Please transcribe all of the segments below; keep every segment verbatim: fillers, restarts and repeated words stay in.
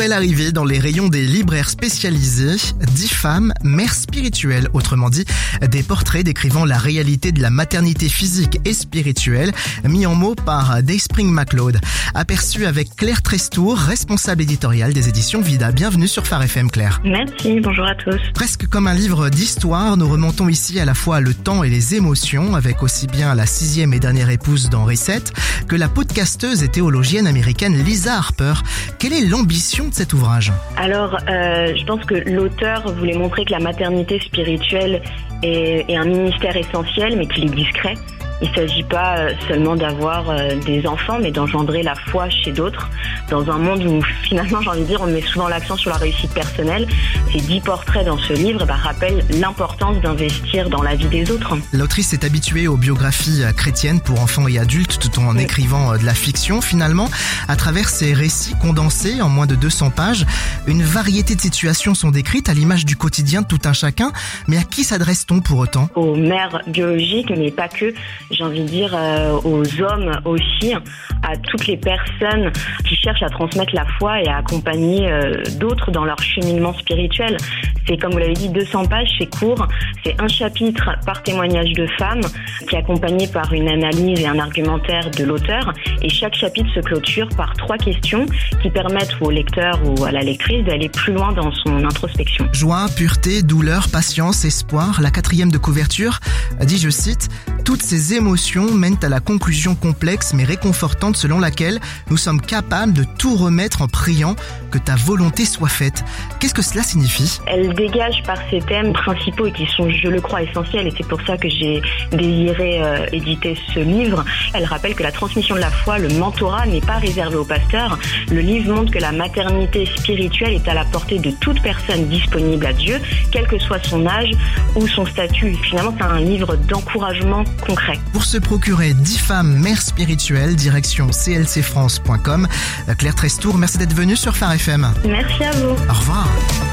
l'arrivée dans les rayons des libraires spécialisés, dix femmes, mères spirituelles, autrement dit, des portraits décrivant la réalité de la maternité physique et spirituelle, mis en mots par Dayspring MacLeod. Aperçu avec Claire Trestour, responsable éditoriale des éditions Vida. Bienvenue sur Phare F M, Claire. Merci, bonjour à tous. Presque comme un livre d'histoire, nous remontons ici à la fois le temps et les émotions, avec aussi bien la sixième et dernière épouse d'Henri sept que la podcasteuse et théologienne américaine Lisa Harper. Quelle est l'ambition de cet ouvrage ? Alors, euh, je pense que l'auteur voulait montrer que la maternité spirituelle est, est un ministère essentiel, mais qu'il est discret. Il ne s'agit pas seulement d'avoir des enfants, mais d'engendrer la foi chez d'autres, dans un monde où finalement, j'ai envie de dire, on met souvent l'accent sur la réussite personnelle. Ces dix portraits dans ce livre bah, rappellent l'importance d'investir dans la vie des autres. L'autrice est habituée aux biographies chrétiennes pour enfants et adultes, tout en oui. écrivant de la fiction. Finalement, à travers ces récits condensés en moins de deux cents pages, une variété de situations sont décrites à l'image du quotidien de tout un chacun. Mais à qui s'adresse-t-on pour autant ? Aux mères biologiques, mais pas que. J'ai envie de dire euh, aux hommes aussi, à toutes les personnes qui cherchent à transmettre la foi et à accompagner euh, d'autres dans leur cheminement spirituel. C'est, comme vous l'avez dit, deux cents pages, c'est court. C'est un chapitre par témoignage de femmes qui est accompagné par une analyse et un argumentaire de l'auteur. Et chaque chapitre se clôture par trois questions qui permettent au lecteur ou à la lectrice d'aller plus loin dans son introspection. Joie, pureté, douleur, patience, espoir. La quatrième de couverture dit, je cite, « Toutes ces émotions mènent à la conclusion complexe mais réconfortante selon laquelle nous sommes capables de tout remettre en priant que ta volonté soit faite. » Qu'est-ce que cela signifie ? Elle dégage par ses thèmes principaux et qui sont, je le crois, essentiels, et c'est pour ça que j'ai désiré euh, éditer ce livre. Elle rappelle que la transmission de la foi, le mentorat, n'est pas réservé aux pasteurs. Le livre montre que la maternité spirituelle est à la portée de toute personne disponible à Dieu, quel que soit son âge ou son statut. Finalement, c'est un livre d'encouragement concret. Pour se procurer dix femmes mères spirituelles, direction c l c france point com. Claire Trestour, merci d'être venue sur Phare F M. Merci à vous. Au revoir.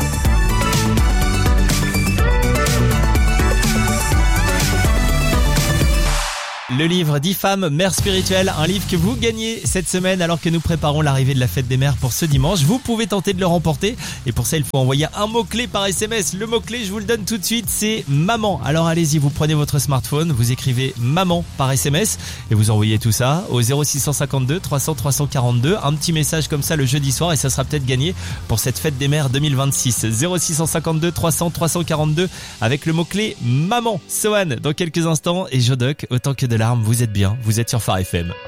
Le livre dix femmes, mères spirituelles, un livre que vous gagnez cette semaine alors que nous préparons l'arrivée de la fête des mères pour ce dimanche. Vous pouvez tenter de le remporter et pour ça il faut envoyer un mot-clé par S M S. Le mot-clé, je vous le donne tout de suite, c'est maman. Alors allez-y, vous prenez votre smartphone, vous écrivez maman par S M S et vous envoyez tout ça au zéro six cent cinquante-deux trois cents trois cent quarante-deux. Un petit message comme ça le jeudi soir et ça sera peut-être gagné pour cette fête des mères deux mille vingt-six. zéro six cent cinquante-deux trois cents trois cent quarante-deux avec le mot-clé maman. Sohan dans quelques instants et Jodoc, autant que de larmes, vous êtes bien, vous êtes sur Phare F M.